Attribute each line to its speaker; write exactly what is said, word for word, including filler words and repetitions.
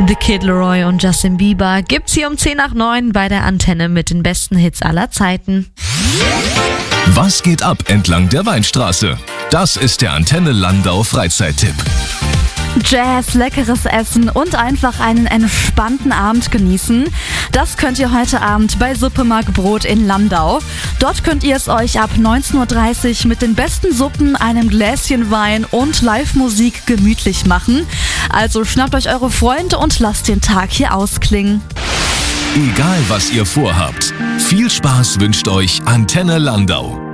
Speaker 1: The Kid Laroi und Justin Bieber gibt's hier um zehn nach neun bei der Antenne mit den besten Hits aller Zeiten.
Speaker 2: Was geht ab entlang der Weinstraße? Das ist der Antenne Landau Freizeittipp.
Speaker 3: Jazz, leckeres Essen und einfach einen entspannten Abend genießen. Das könnt ihr heute Abend bei Suppemarkt Brot in Landau. Dort könnt ihr es euch ab neunzehn Uhr dreißig mit den besten Suppen, einem Gläschen Wein und Live-Musik gemütlich machen. Also schnappt euch eure Freunde und lasst den Tag hier ausklingen.
Speaker 2: Egal was ihr vorhabt, viel Spaß wünscht euch Antenne Landau.